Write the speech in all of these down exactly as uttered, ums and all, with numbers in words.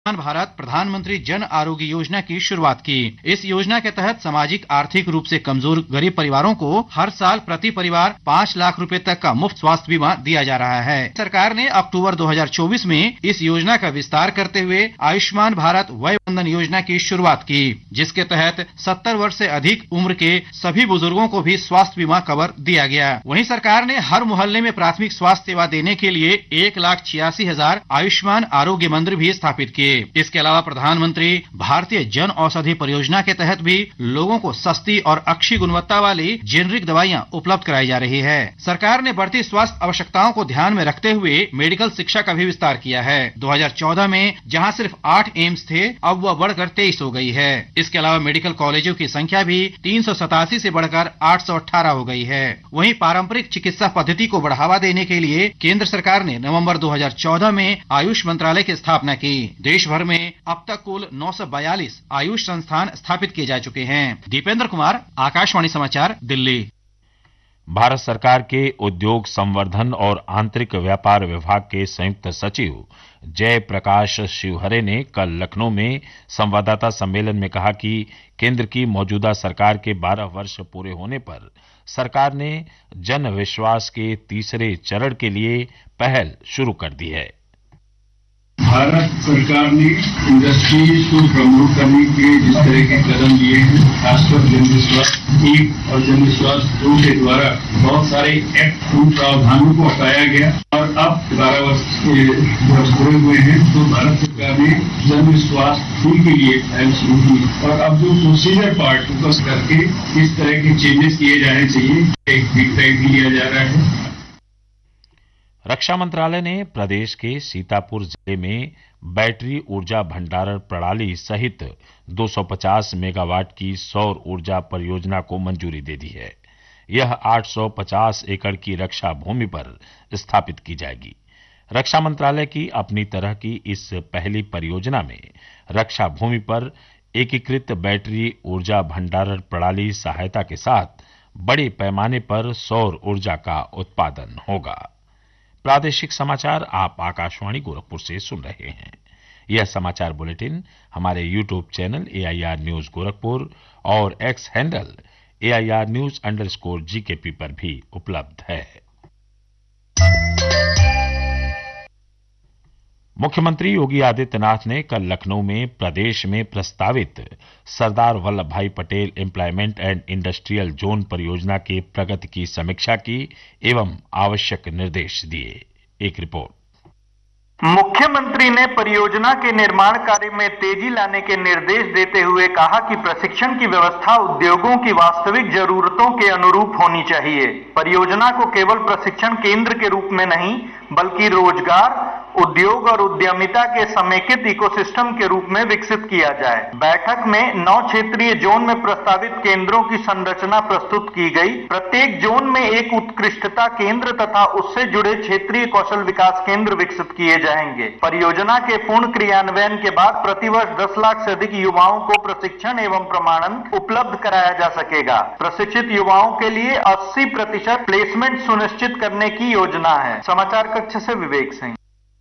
आयुष्मान भारत प्रधानमंत्री जन आरोग्य योजना की शुरुआत की। इस योजना के तहत सामाजिक आर्थिक रूप से कमजोर गरीब परिवारों को हर साल प्रति परिवार पाँच लाख रुपए तक का मुफ्त स्वास्थ्य बीमा दिया जा रहा है। सरकार ने अक्टूबर दो हज़ार चौबीस में इस योजना का विस्तार करते हुए आयुष्मान भारत वय वंदन योजना की शुरुआत की, जिसके तहत सत्तर वर्ष से अधिक उम्र के सभी बुजुर्गों को भी स्वास्थ्य बीमा कवर दिया गया। वहीं सरकार ने हर मोहल्ले में प्राथमिक स्वास्थ्य सेवा देने के लिए एक लाख छियासी हजार आयुष्मान आरोग्य मंदिर भी स्थापित किए। इसके अलावा प्रधानमंत्री भारतीय जन औषधि परियोजना के तहत भी लोगों को सस्ती और अच्छी गुणवत्ता वाली जेनरिक दवाइयां उपलब्ध कराई जा रही है। सरकार ने बढ़ती स्वास्थ्य आवश्यकताओं को ध्यान में रखते हुए मेडिकल शिक्षा का भी विस्तार किया है। दो हज़ार चौदह में जहां सिर्फ आठ एम्स थे, अब वह बढ़कर तेईस हो गई है। इसके अलावा मेडिकल कॉलेजों की संख्या भी तीन सौ सतासी से बढ़कर आठ सौ अठारह हो गई है। वहीं पारंपरिक चिकित्सा पद्धति को बढ़ावा देने के लिए केंद्र सरकार ने नवंबर दो हज़ार चौदह में आयुष मंत्रालय की स्थापना की। देश भर में अब तक कुल नौ सौ बयालीस आयुष संस्थान स्थापित किए जा चुके हैं। दीपेंद्र कुमार, आकाशवाणी समाचार, दिल्ली। भारत सरकार के उद्योग संवर्धन और आंतरिक व्यापार विभाग के संयुक्त सचिव जय प्रकाश शिवहरे ने कल लखनऊ में संवाददाता सम्मेलन में कहा कि केंद्र की मौजूदा सरकार के बारह वर्ष पूरे होने पर सरकार ने जन विश्वास के तीसरे चरण के लिए पहल शुरू कर दी है। भारत सरकार ने इंडस्ट्रीज को प्रमोट करने के जिस तरह के कदम लिए हैं, खासकर जन विश्वास एक और जन विश्वास दो के द्वारा बहुत सारे एक्ट उन प्रावधानों को हटाया गया और अब बारह वर्ष के वर्ष पूरे हुए हैं तो भारत सरकार ने जन विश्वास दो के लिए पहल शुरू की और अब जो प्रोसीजर पार्ट फोकस करके किस तरह के चेंजेस किए जाने चाहिए एक फीडबैक भी लिया जा रहा है। रक्षा मंत्रालय ने प्रदेश के सीतापुर जिले में बैटरी ऊर्जा भंडारण प्रणाली सहित दो सौ पचास मेगावाट की सौर ऊर्जा परियोजना को मंजूरी दे दी है। यह आठ सौ पचास एकड़ की रक्षा भूमि पर स्थापित की जाएगी। रक्षा मंत्रालय की अपनी तरह की इस पहली परियोजना में रक्षा भूमि पर एकीकृत बैटरी ऊर्जा भंडारण प्रणाली सहायता के साथ बड़े पैमाने पर सौर ऊर्जा का उत्पादन होगा। प्रादेशिक समाचार आप आकाशवाणी गोरखपुर से सुन रहे हैं। यह समाचार बुलेटिन हमारे YouTube channel A I R news Gorakhpur और x handle A I R news underscore G के पी पर भी उपलब्ध है। मुख्यमंत्री योगी आदित्यनाथ ने कल लखनऊ में प्रदेश में प्रस्तावित सरदार वल्लभ भाई Patel employment and industrial zone परियोजना के प्रगति की समीक्षा की एवं आवश्यक निर्देश दिए। एक रिपोर्ट। मुख्यमंत्री ने परियोजना के निर्माण कार्य में तेजी लाने के निर्देश देते हुए कहा कि प्रशिक्षण की व्यवस्था उद्योगों की वास्तविक जरूरतों के अनुरूप होनी चाहिए। परियोजना को केवल प्रशिक्षण केंद्र के रूप में नहीं बल्कि रोजगार, उद्योग और उद्यमिता के समेकित इकोसिस्टम के रूप में विकसित किया जाए। बैठक में नौ क्षेत्रीय जोन में प्रस्तावित केंद्रों की संरचना प्रस्तुत की गई। प्रत्येक जोन में एक उत्कृष्टता केंद्र तथा उससे जुड़े क्षेत्रीय कौशल विकास केंद्र विकसित किए जाएंगे। परियोजना के पूर्ण क्रियान्वयन के बाद प्रतिवर्ष दस लाख से अधिक युवाओं को प्रशिक्षण एवं प्रमाणन उपलब्ध कराया जा सकेगा। प्रशिक्षित युवाओं के लिए अस्सी प्रतिशत प्लेसमेंट सुनिश्चित करने की योजना है। समाचार कक्ष से विवेक सिंह।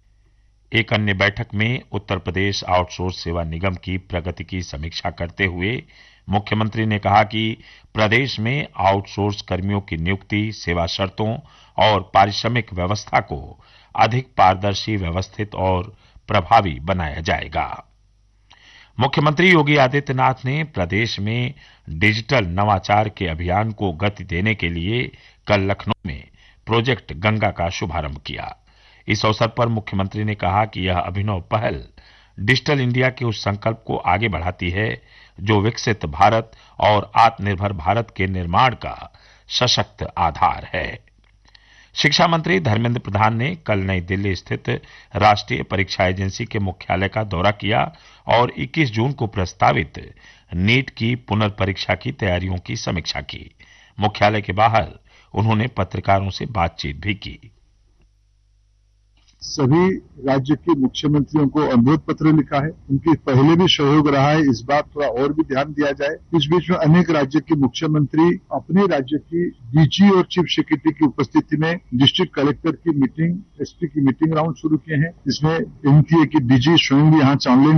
एक अन्य बैठक में उत्तर प्रदेश आउटसोर्स सेवा निगम की प्रगति की समीक्षा करते हुए मुख्यमंत्री ने कहा कि प्रदेश में आउटसोर्स कर्मियों की नियुक्ति, सेवा शर्तों और पारिश्रमिक व्यवस्था को अधिक पारदर्शी, व्यवस्थित और प्रभावी बनाया जाएगा। मुख्यमंत्री योगी आदित्यनाथ ने प्रदेश में डिजिटल नवाचार के अभियान को गति देने के लिए कल लखनऊ में प्रोजेक्ट गंगा का शुभारंभ किया। इस अवसर पर मुख्यमंत्री ने कहा कि यह अभिनव पहल डिजिटल इंडिया के उस संकल्प को आगे बढ़ाती है जो विकसित भारत और आत्मनिर्भर भारत के निर्माण का सशक्त आधार है। शिक्षा मंत्री धर्मेंद्र प्रधान ने कल नई दिल्ली स्थित राष्ट्रीय परीक्षा एजेंसी के मुख्यालय का दौरा किया और इक्कीस जून को प्रस्तावित नीट की पुनर्परीक्षा की तैयारियों की समीक्षा की। मुख्यालय के बाहर उन्होंने पत्रकारों से बातचीत भी की। सभी राज्य के मुख्यमंत्रियों को अनुरोध पत्र लिखा है। उनके पहले भी सहयोग रहा है, इस बार थोड़ा और भी ध्यान दिया जाए। इस बीच में अनेक राज्य के मुख्यमंत्री अपने राज्य की डीजी और चीफ सेक्रेटरी की उपस्थिति में डिस्ट्रिक्ट कलेक्टर की मीटिंग, एसपी की मीटिंग राउंड शुरू किए हैं। इसमें विनती है कि डीजी स्वयं भी यहाँ ऑनलाइन